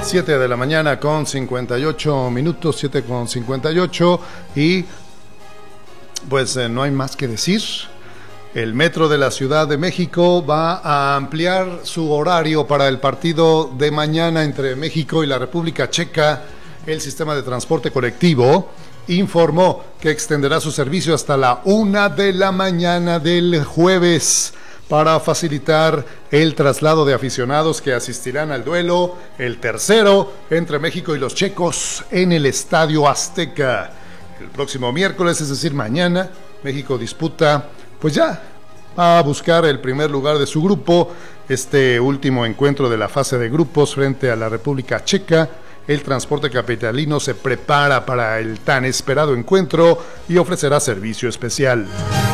7 de la mañana con 58 minutos, 7 con 58, y pues no hay más que decir. El Metro de la Ciudad de México va a ampliar su horario para el partido de mañana entre México y la República Checa. El sistema de transporte colectivo informó que extenderá su servicio hasta la 1 de la mañana del jueves para facilitar el traslado de aficionados que asistirán al duelo, el tercero entre México y los checos en el Estadio Azteca. El próximo miércoles, es decir, mañana, México disputa, pues ya, a buscar el primer lugar de su grupo, este último encuentro de la fase de grupos frente a la República Checa. El transporte capitalino se prepara para el tan esperado encuentro y ofrecerá servicio especial.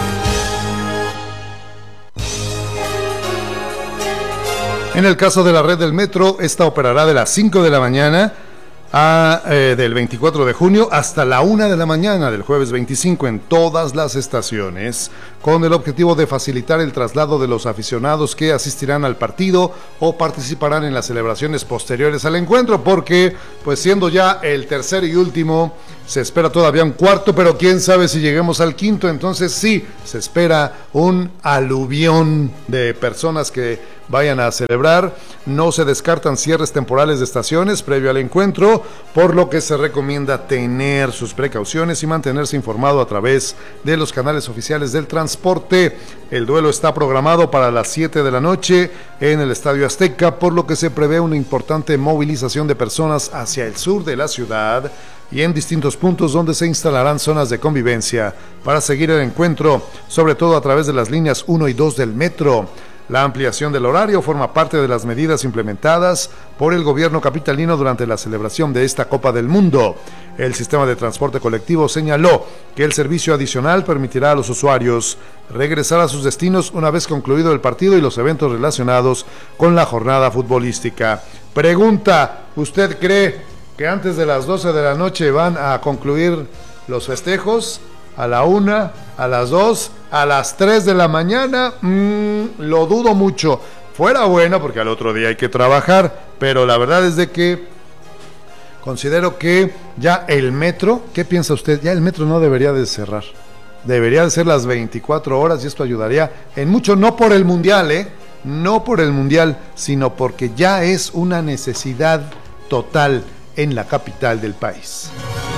En el caso de la red del metro, esta operará de las 5 de la mañana del 24 de junio hasta la 1 de la mañana del jueves 25 en todas las estaciones, con el objetivo de facilitar el traslado de los aficionados que asistirán al partido o participarán en las celebraciones posteriores al encuentro, porque pues siendo ya el tercer y último, se espera todavía un cuarto, pero quién sabe si lleguemos al quinto. Entonces sí, se espera un aluvión de personas que vayan a celebrar. No se descartan cierres temporales de estaciones previo al encuentro, por lo que se recomienda tener sus precauciones y mantenerse informado a través de los canales oficiales del transporte. El duelo está programado para las 7 de la noche en el Estadio Azteca, por lo que se prevé una importante movilización de personas hacia el sur de la ciudad y en distintos puntos donde se instalarán zonas de convivencia para seguir el encuentro, sobre todo a través de las líneas 1 y 2 del metro. La ampliación del horario forma parte de las medidas implementadas por el gobierno capitalino durante la celebración de esta Copa del Mundo. El sistema de transporte colectivo señaló que el servicio adicional permitirá a los usuarios regresar a sus destinos una vez concluido el partido y los eventos relacionados con la jornada futbolística. Pregunta, ¿usted cree que antes de las 12 de la noche van a concluir los festejos? ¿A la 1, a las 2, a las 3 de la mañana? Lo dudo mucho. Fuera bueno, porque al otro día hay que trabajar, pero la verdad es de que considero que ya el metro, ¿qué piensa usted? Ya el metro no debería de cerrar. Debería de ser las 24 horas y esto ayudaría en mucho, no por el mundial, no por el mundial, sino porque ya es una necesidad total en la capital del país.